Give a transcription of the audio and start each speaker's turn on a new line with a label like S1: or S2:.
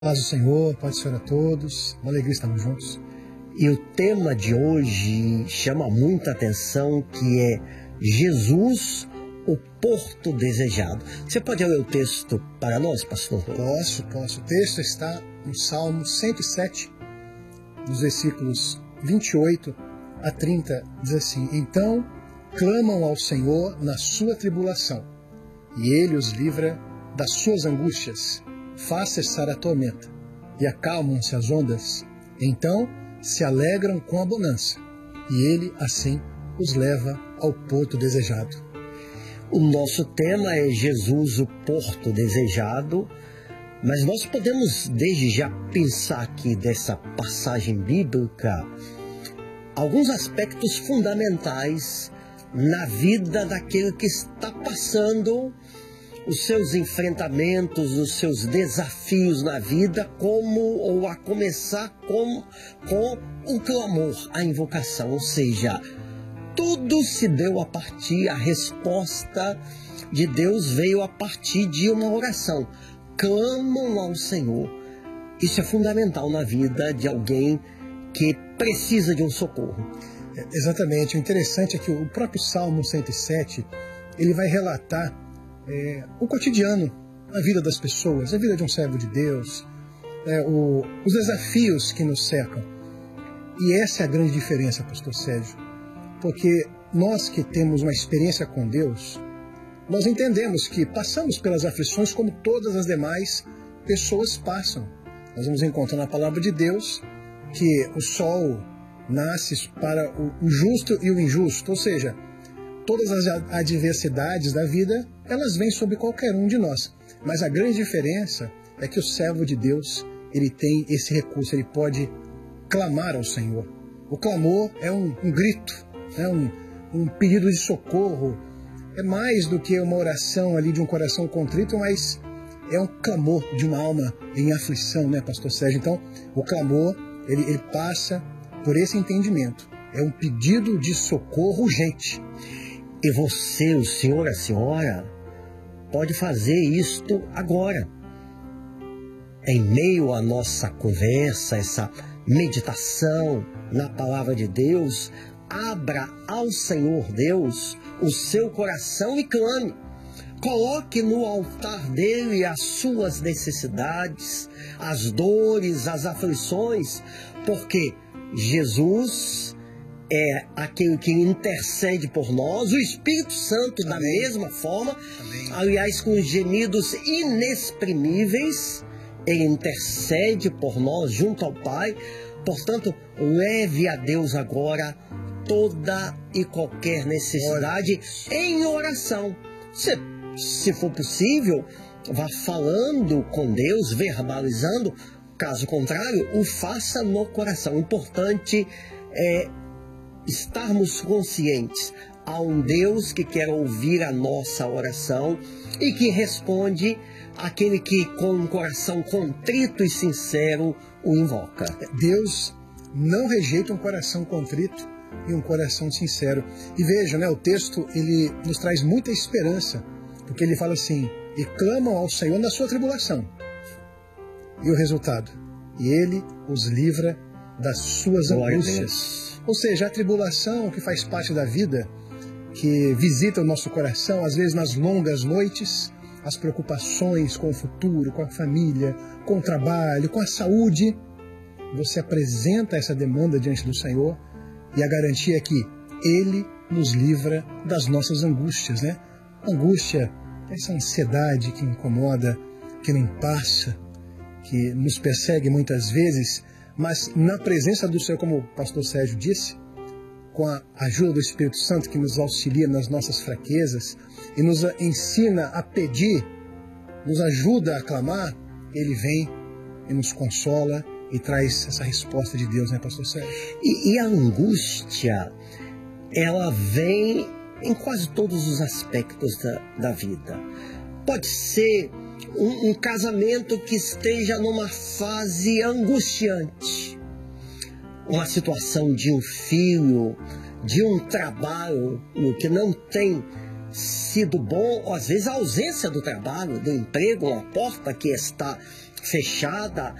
S1: Paz do Senhor, paz do Senhor a todos, uma alegria estarmos juntos.
S2: E o tema de hoje chama muita atenção, que é Jesus, o porto desejado. Você pode ler o texto para nós, pastor?
S1: Posso. O texto está no Salmo 107, nos versículos 28 a 30, diz assim: Então clamam ao Senhor na sua tribulação, e Ele os livra das suas angústias. Faz cessar a tormenta, e acalmam-se as ondas. Então se alegram com a bonança, e Ele, assim, os leva ao porto desejado.
S2: O nosso tema é Jesus, o porto desejado, mas nós podemos desde já pensar aqui dessa passagem bíblica alguns aspectos fundamentais na vida daquele que está passando os seus enfrentamentos, os seus desafios na vida, a começar com o clamor, a invocação, ou seja, tudo se deu a resposta de Deus veio a partir de uma oração. Clamam ao Senhor. Isso é fundamental na vida de alguém que precisa de um socorro.
S1: Exatamente. O interessante é que o próprio Salmo 107, ele vai relatar o cotidiano, a vida das pessoas, a vida de um servo de Deus, os desafios que nos cercam. E essa é a grande diferença, pastor Sérgio, porque nós que temos uma experiência com Deus, nós entendemos que passamos pelas aflições como todas as demais pessoas passam. Nós vamos encontrar na palavra de Deus que o sol nasce para o justo e o injusto, ou seja, todas as adversidades da vida, elas vêm sobre qualquer um de nós. Mas a grande diferença é que o servo de Deus, ele tem esse recurso, ele pode clamar ao Senhor. O clamor é um grito, é um pedido de socorro. É mais do que uma oração ali de um coração contrito, mas é um clamor de uma alma em aflição, né, pastor Sérgio? Então, o clamor, ele passa por esse entendimento. É um pedido de socorro urgente.
S2: E você, o senhor, a senhora, pode fazer isto agora. Em meio à nossa conversa, essa meditação na palavra de Deus, abra ao Senhor Deus o seu coração e clame. Coloque no altar dele as suas necessidades, as dores, as aflições, porque Jesus é aquele que intercede por nós, o Espírito Santo da mesma forma.
S1: Amém.
S2: Aliás, com gemidos inexprimíveis, ele intercede por nós junto ao Pai. Portanto, leve a Deus agora toda e qualquer necessidade em oração. Se for possível, vá falando com Deus, verbalizando. Caso contrário, o faça no coração. O importante é estarmos conscientes a um Deus que quer ouvir a nossa oração e que responde àquele que com um coração contrito e sincero o invoca.
S1: Deus não rejeita um coração contrito e um coração sincero. E veja, o texto ele nos traz muita esperança, porque ele fala assim: e clamam ao Senhor na sua tribulação. E o resultado? E Ele os livra das suas angústias. Ou seja, a tribulação que faz parte da vida, que visita o nosso coração, às vezes nas longas noites, as preocupações com o futuro, com a família, com o trabalho, com a saúde, você apresenta essa demanda diante do Senhor e a garantia é que Ele nos livra das nossas angústias, né? Angústia, essa ansiedade que incomoda, que não passa, que nos persegue muitas vezes, mas na presença do Senhor, como o pastor Sérgio disse, com a ajuda do Espírito Santo que nos auxilia nas nossas fraquezas e nos ensina a pedir, nos ajuda a clamar, Ele vem e nos consola e traz essa resposta de Deus, né, pastor Sérgio?
S2: E a angústia, ela vem em quase todos os aspectos da vida. Pode ser um casamento que esteja numa fase angustiante, uma situação de um filho, de um trabalho que não tem sido bom, ou às vezes a ausência do trabalho, do emprego, uma porta que está fechada,